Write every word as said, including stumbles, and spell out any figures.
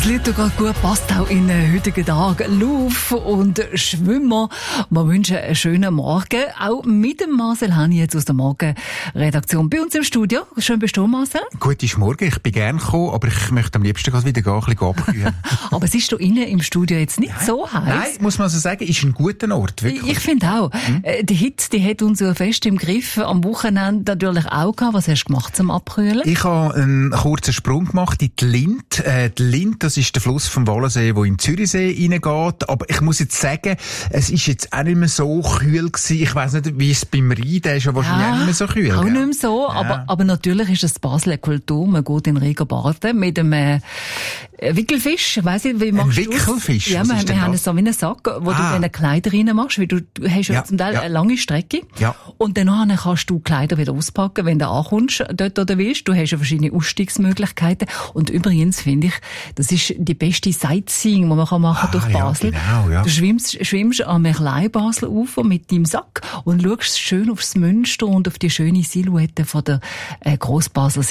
Das Lied gerade gut passt auch in den heutigen Tag. Lauf- und Schwimmer. Wir wünschen einen schönen Morgen. Auch mit dem Marcel Hani jetzt aus der Morgenredaktion bei uns im Studio. Schön bist du, Marcel. Guten Morgen, ich bin gerne gekommen, aber ich möchte am liebsten gerade wieder gehen, ein bisschen abkühlen. Aber es ist hier innen im Studio jetzt nicht Nein. so heiß. Nein, muss man so sagen, ist ein guter Ort, wirklich. Ich finde auch. Hm? Die Hitze, die hat uns so fest im Griff. Am Wochenende natürlich auch gehabt. Was hast du gemacht zum Abkühlen? Ich habe einen kurzen Sprung gemacht in die Linth. Äh, die Linth, das ist der Fluss vom Wallensee, der in den Zürichsee reingeht. Aber ich muss jetzt sagen, es ist jetzt auch nicht mehr so kühl gewesen. Ich weiss nicht, wie es beim Rhein, der ist ja wahrscheinlich ja, auch nicht mehr so kühl. Auch gell? nicht mehr so, ja. aber, aber natürlich ist es Basel Kultur. Man geht in Regen baden mit einem äh, Wickelfisch. Ich weiss nicht, wie machst du Ein Wickelfisch? Ja, wir, wir haben so wie einen Sack, wo ah. du deine Kleider rein machst, weil du, du hast ja, ja zum Teil ja. eine lange Strecke. Ja. Und dann kannst du Kleider wieder auspacken, wenn du ankommst, dort oder willst. Du hast ja verschiedene Ausstiegsmöglichkeiten. Und übrigens finde ich, das ist die beste Sightseeing, die man machen kann ah, durch Basel. Ja, genau, ja. Du schwimmst, schwimmst am Klein-Basel-Ufer mit deinem Sack und schaust schön aufs Münster und auf die schöne Silhouette von der äh, Grossbasler